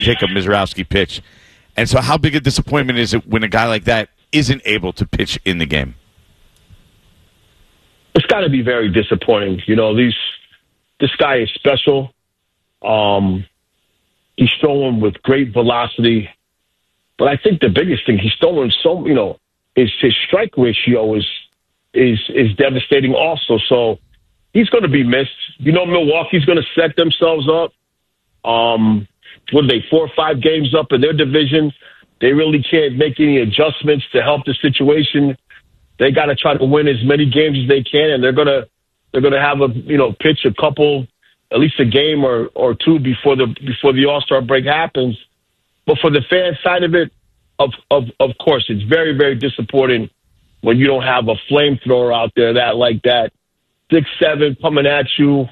Jacob Misiorowski pitch. And so how big a disappointment is it when a guy like that isn't able to pitch in the game? It's got to be very disappointing. This guy is special. He's throwing with great velocity. But I think the biggest thing, he's throwing his strike ratio is devastating also. So he's going to be missed. Milwaukee's going to set themselves up. What are they, 4 or 5 games up in their division? They really can't make any adjustments to help the situation. They got to try to win as many games as they can, and they're gonna have pitch a couple, at least a game or two before the All-Star break happens. But for the fan side of it, of course, it's very, very disappointing when you don't have a flamethrower out there like that, 6'7" coming at you.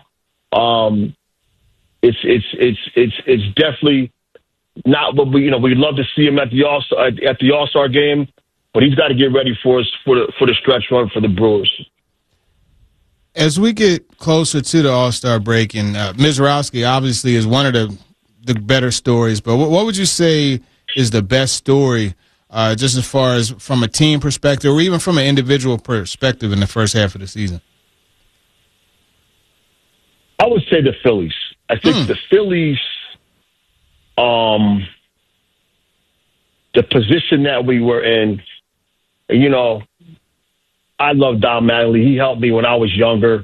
It's definitely not what we'd love to see him at the All-Star game, but he's got to get ready for the stretch run for the Brewers. As we get closer to the All-Star break, and Misiorowski obviously is one of the better stories, but what would you say is the best story, just as far as from a team perspective or even from an individual perspective in the first half of the season? I would say the Phillies. I think the Phillies, the position that we were in, I love Don Mattingly. He helped me when I was younger.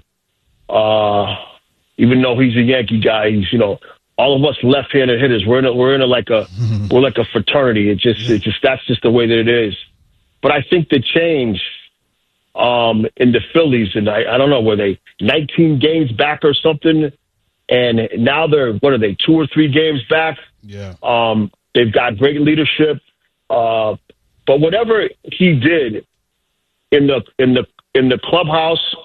Even though he's a Yankee guy, he's, all of us left-handed hitters, we're like a fraternity. That's just the way that it is. But I think the change in the Phillies, and I don't know, were they 19 games back or something? And now they're, 2 or 3 games back? Yeah. They've got great leadership. But whatever he did in the clubhouse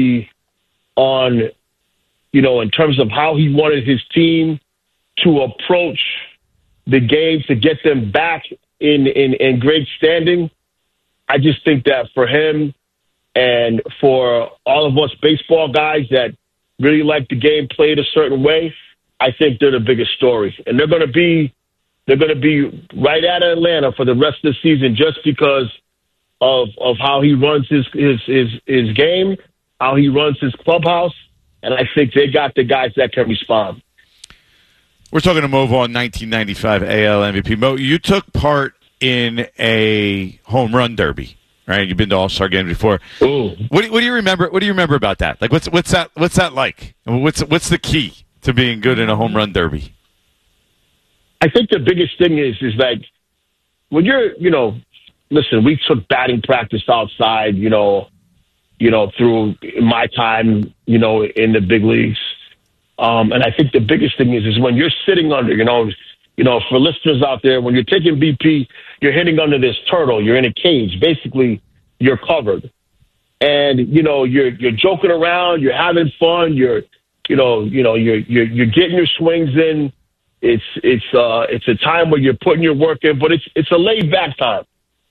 in terms of how he wanted his team to approach the game to get them back in great standing, I just think that for him and for all of us baseball guys that really like the game played a certain way, I think they're the biggest story. And they're going to be right at Atlanta for the rest of the season just because of how he runs his game, how he runs his clubhouse, and I think they got the guys that can respond. We're talking to Mo Vaughn, 1995 AL MVP. Mo, you took part in a home run derby, right? You've been to All-Star games before. Ooh. What do you remember? What do you remember about that? Like, what's that like? What's the key to being good in a home run derby? I think the biggest thing is like when you're, listen, we took batting practice outside, through my time, in the big leagues. And I think the biggest thing is when you're sitting under, for listeners out there, when you're taking BP, you're hitting under this turtle. You're in a cage. Basically, you're covered. And, you're joking around. You're having fun. You're getting your swings in. It's a time where you're putting your work in, but it's a laid back time.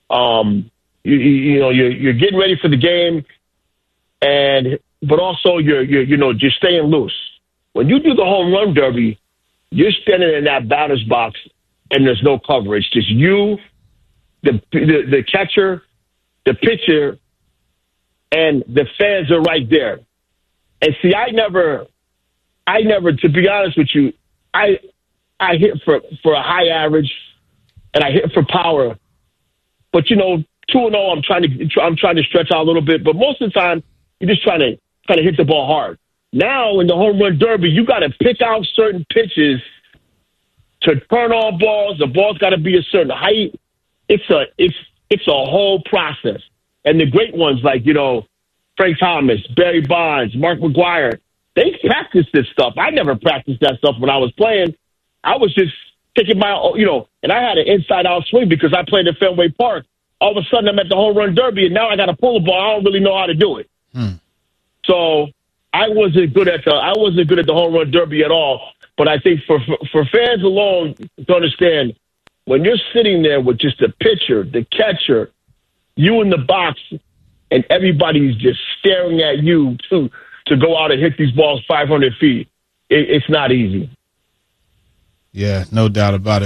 You're getting ready for the game, but also you're staying loose. When you do the home run derby, you're standing in that batter's box and there's no coverage. Just you, the catcher, the pitcher, and the fans are right there. And see, I never, to be honest with you, I hit for a high average and I hit for power. But 2-0, I'm trying to stretch out a little bit. But most of the time, you're just trying to hit the ball hard. Now in the home run derby, you got to pick out certain pitches to turn all balls. The ball's got to be a certain height. It's a whole process. And the great ones like Frank Thomas, Barry Bonds, Mark McGwire, they practice this stuff. I never practiced that stuff when I was playing. I was just taking my, and I had an inside-out swing because I played at Fenway Park. All of a sudden, I'm at the home run derby, and now I got to pull the ball. I don't really know how to do it. So I wasn't good at the home run derby at all. But I think for fans alone to understand, when you're sitting there with just the pitcher, the catcher, you in the box, and everybody's just staring at you to go out and hit these balls 500 feet, it's not easy. Yeah, no doubt about it.